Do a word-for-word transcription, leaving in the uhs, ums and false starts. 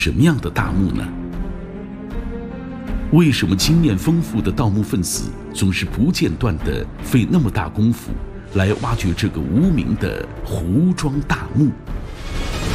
什么样的大墓呢？为什么经验丰富的盗墓分子总是不间断地费那么大功夫来挖掘这个无名的胡庄大墓？